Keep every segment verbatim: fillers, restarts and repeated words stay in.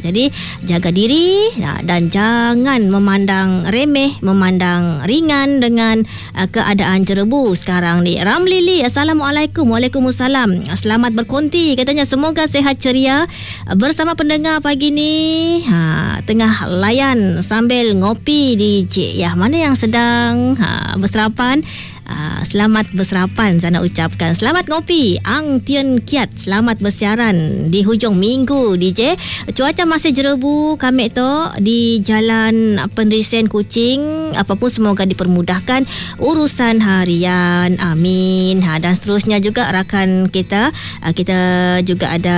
Jadi jaga diri ha, dan jangan memandang remeh, memandang ringan dengan uh, keadaan jerebu sekarang ni. Ramlili, Assalamualaikum. Waalaikumsalam. Selamat berkonti. Katanya semoga sehat ceria bersama pendengar pagi ni. Ha, tengah layan sambil ngopi D J. Ya, mana yang sedang ha, berserapan? Uh, selamat berserapan saya nak ucapkan. Selamat ngopi Ang Tien Kiat. Selamat bersiaran di hujung minggu D J. Cuaca masih jerebu kami tu di Jalan Penrisen Kuching. Apapun semoga dipermudahkan urusan harian. Amin. Ha, dan seterusnya juga rakan kita uh, kita juga ada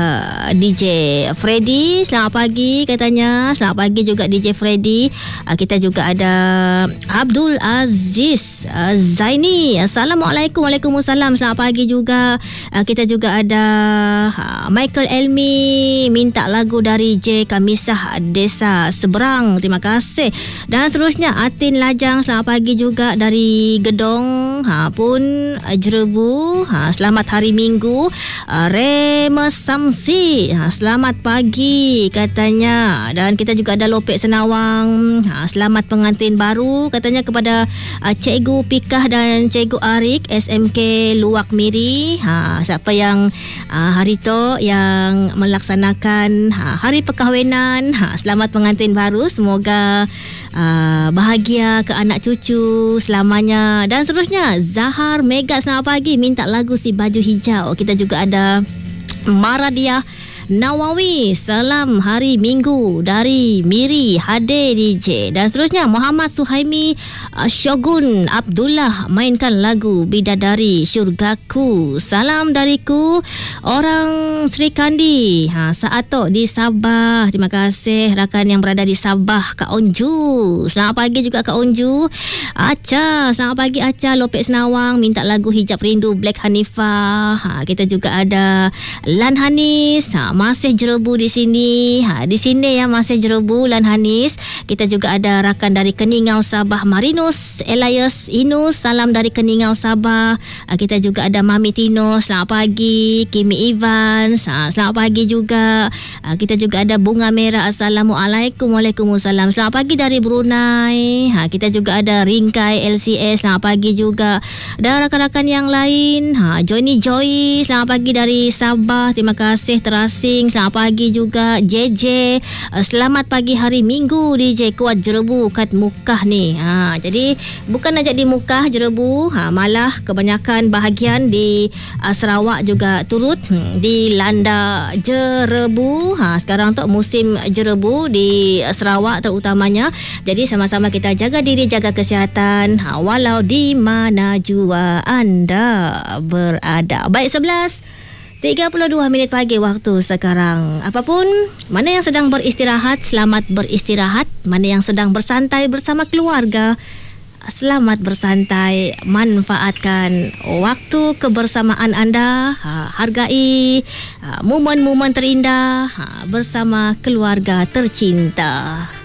D J Freddy. Selamat pagi katanya. Selamat pagi juga D J Freddy. uh, Kita juga ada Abdul Aziz uh, Zaini. Assalamualaikum. Waalaikumsalam. Selamat pagi juga. Uh, kita juga ada uh, Michael Elmi minta lagu dari J Kamisah Desa Seberang. Terima kasih. Dan seterusnya Atin Lajang. Selamat pagi juga dari Gedong. Ha, pun uh, jerebu. Ha, selamat hari Minggu. Uh, Remes Samsi. Ha, selamat pagi katanya. Dan kita juga ada Lopek Senawang. Ha, selamat pengantin baru katanya kepada uh, Cikgu Pikah dan Cikgu Arik S M K Luwak Miri. Ha, siapa yang uh, hari tu yang melaksanakan ha, hari perkahwinan, ha, selamat pengantin baru. Semoga uh, bahagia ke anak cucu selamanya. Dan seterusnya Zahar Mega, selamat pagi, minta lagu Si Baju Hijau. Kita juga ada Maradia Nawawi, salam hari Minggu dari Miri Hade D J. Dan seterusnya Muhammad Suhaimi uh, Shogun Abdullah, mainkan lagu Bidadari Syurgaku. Salam dariku orang Sri Kandi, ha, Saato di Sabah. Terima kasih rakan yang berada di Sabah. Kak Onju, selamat pagi juga Kak Onju. Aca, selamat pagi Aca. Lopek Senawang minta lagu Hijab Rindu Black Hanifah. Ha, kita juga ada Lan Hanis, ha, masih jerebu di sini. Ha, di sini ya masih jerebu Lan Hanis. Kita juga ada rakan dari Keningau Sabah, Marinus Elias Inus, salam dari Keningau Sabah. Ha, kita juga ada Mami Tino, selamat pagi. Kimi Evans, ha, selamat pagi juga. Ha, kita juga ada Bunga Merah, Assalamualaikum. Waalaikumsalam. Selamat pagi dari Brunei. Ha, kita juga ada Ringkai L C S, selamat pagi juga. Dan rakan-rakan yang lain, ha, Johnny Joy, selamat pagi dari Sabah. Terima kasih terasi. Selamat pagi juga J J. Selamat pagi hari Minggu D J. Kuat jerebu kat Mukah ni. Ha, jadi bukan aja di Mukah jerebu, ha, malah kebanyakan bahagian di uh, Sarawak juga turut hmm, dilanda jerebu. Ha, sekarang tu musim jerebu di uh, Sarawak terutamanya. Jadi sama-sama kita jaga diri, jaga kesihatan, ha, walau di mana jua anda berada. Baik, sebelas tiga puluh dua minit pagi waktu sekarang. Apapun, mana yang sedang beristirahat, selamat beristirahat. Mana yang sedang bersantai bersama keluarga, selamat bersantai. Manfaatkan waktu kebersamaan anda. Ha, hargai ha, momen-momen terindah ha, bersama keluarga tercinta.